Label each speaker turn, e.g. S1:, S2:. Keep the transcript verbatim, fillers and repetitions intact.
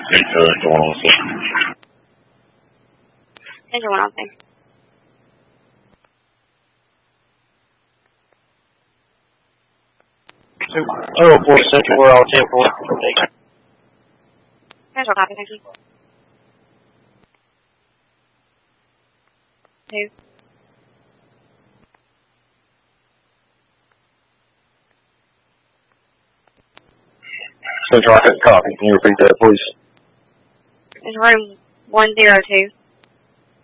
S1: Uh, going on, sir.
S2: Here's your one on thing.
S3: Oh, four Central, we're all ten four.
S2: Here's your copy, thank you. Two.
S1: Central, I couldn't copy. Can you repeat that, please?
S2: It's room one zero two.